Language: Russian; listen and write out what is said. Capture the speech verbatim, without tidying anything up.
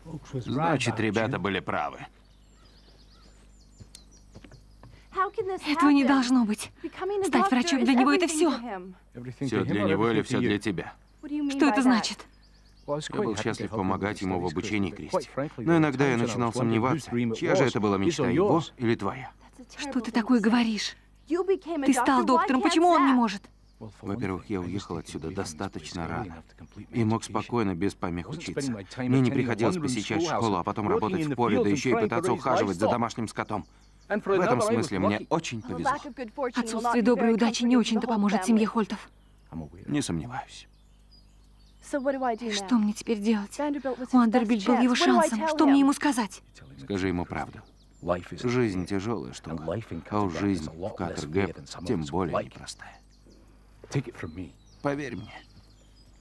Значит, ребята были правы. Этого не должно быть. Стать врачом для него — это все. Все для него или все для тебя? Что это значит? Я был счастлив помогать ему в обучении, Кристи. Но иногда я начинал сомневаться, чья же это была мечта, его или твоя? Что ты такое говоришь? Ты стал доктором, почему он не может? Во-первых, я уехал отсюда достаточно рано и мог спокойно, без помех учиться. Мне не приходилось посещать школу, а потом работать в поле, да еще и пытаться ухаживать за домашним скотом. В этом смысле мне очень повезло. Отсутствие доброй удачи не очень-то поможет семье Хольтов. Не сомневаюсь. Что мне теперь делать? Вандербильт был его шансом. Что мне ему сказать? Скажи ему правду. Жизнь тяжелая штука, а уж жизнь в Каттер Гэп тем более непростая. Поверь мне.